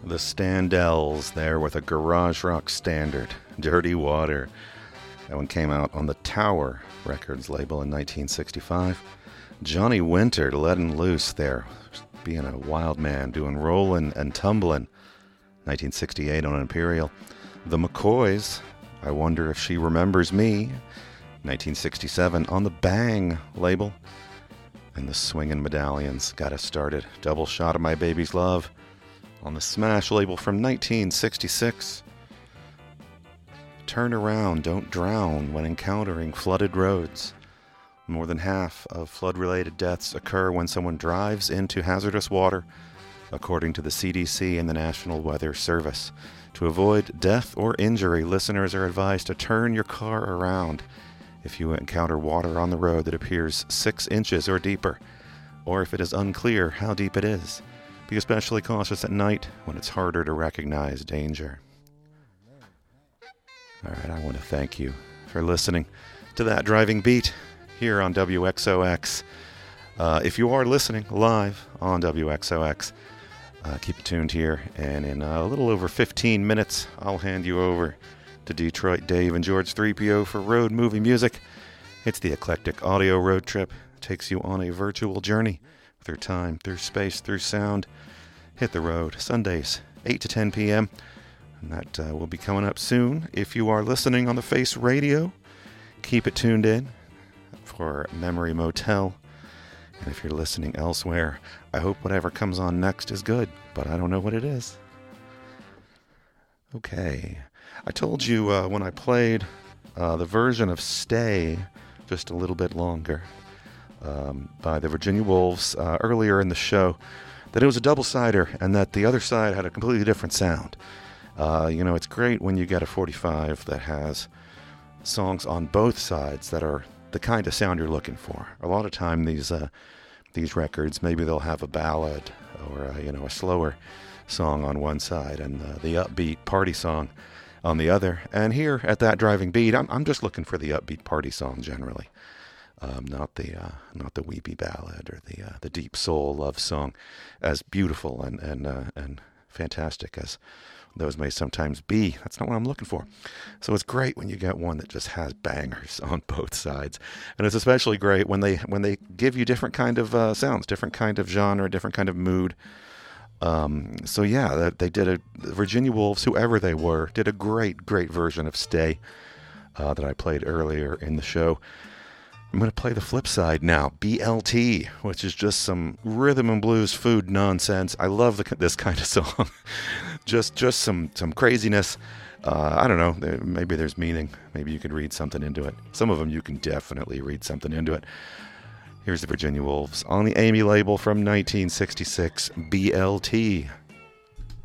The Standells there with a garage rock standard, Dirty Water. That one came out on the Tower Records label in 1965. Johnny Winter letting loose there, being a wild man, doing rollin' and tumblin'. 1968 on Imperial. The McCoys, I Wonder If She Remembers Me. 1967 on the Bang label. And the Swingin' Medallions got us started. Double Shot of My Baby's Love on the Smash label from 1966. Turn around, don't drown when encountering flooded roads. More than half of flood-related deaths occur when someone drives into hazardous water, according to the CDC and the National Weather Service. To avoid death or injury, listeners are advised to turn your car around if you encounter water on the road that appears 6 inches or deeper, or if it is unclear how deep it is. Be especially cautious at night when it's harder to recognize danger. All right, I want to thank you for listening to That Driving Beat here on WXOX. If you are listening live on WXOX, keep it tuned here, and in a little over 15 minutes, I'll hand you over to Detroit Dave and George 3PO for road movie music. It's the eclectic audio road trip. It takes you on a virtual journey through time, through space, through sound. Hit the road Sundays, 8 to 10 p.m., and that will be coming up soon. If you are listening on the Face Radio, keep it tuned in for Memory Motel. And if you're listening elsewhere, I hope whatever comes on next is good, but I don't know what it is. Okay. I told you when I played the version of Stay just a little bit longer by the Virginia Wolves earlier in the show that it was a double-sider and that the other side had a completely different sound. It's great when you get a 45 that has songs on both sides that are the kind of sound you're looking for. A lot of time these records, maybe they'll have a ballad or a slower song on one side and the upbeat party song on the other. And here at That Driving Beat, I'm just looking for the upbeat party song generally, not the weepy ballad or the deep soul love song, as beautiful and fantastic as those may sometimes be. That's not what I'm looking for. So it's great when you get one that just has bangers on both sides, and it's especially great when they give you different kind of sounds, different kind of genre, different kind of mood. So yeah, they did the Virginia Wolves, whoever they were, did a great version of Stay that I played earlier in the show. I'm going to play the flip side now, BLT, which is just some rhythm and blues food nonsense. I love this kind of song. just some craziness. I don't know, maybe there's meaning. Maybe you could read something into it. Some of them you can definitely read something into it. Here's the Virginia Wolves on the Amy label from 1966, BLT.